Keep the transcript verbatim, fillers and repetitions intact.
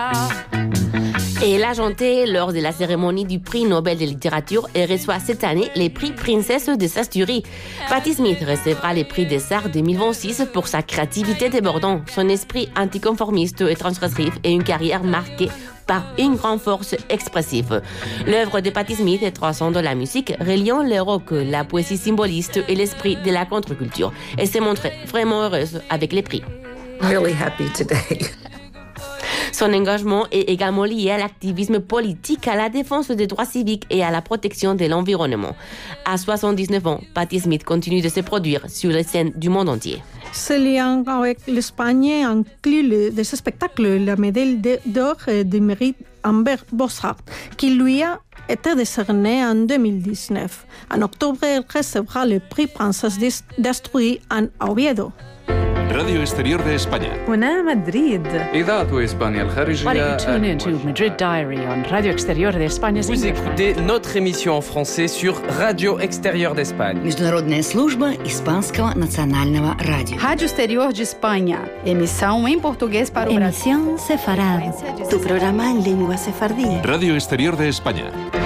Et elle a chanté lors de la cérémonie du prix Nobel de littérature et reçoit cette année les prix Princesse des Asturies. Patti Smith recevra les prix des Arts deux mille vingt-six pour sa créativité débordante, son esprit anticonformiste et transgressif et une carrière marquée par une grande force expressive. L'œuvre de Patti Smith est transcende la musique, reliant le rock, la poésie symboliste et l'esprit de la contre-culture. Elle s'est montrée vraiment heureuse avec les prix. Really happy today. Son engagement est également lié à l'activisme politique, à la défense des droits civiques et à la protection de l'environnement. À soixante-dix-neuf ans, Patti Smith continue de se produire sur les scènes du monde entier. Ce lien avec l'Espagne inclut le, des spectacles, la médaille d'or de mérite Amber Bossart, qui lui a été décernée en deux mille dix-neuf. En octobre, elle recevra le prix Princesse d'Asturias en Oviedo. Radio Exterior de España. هنا مدريد. إذاعة إسبانيا الخارجية. Tune in to Madrid Diary on Radio Exterior de España. Vous écoutez notre émission en français sur Radio Exterior d'Espagne. Международная служба Испанского национального радио. Rádio Exterior de Espanha. Emissão em português para o Brasil. Emisión sefarad. Tu programa en lengua sefardí. Radio Exterior de España.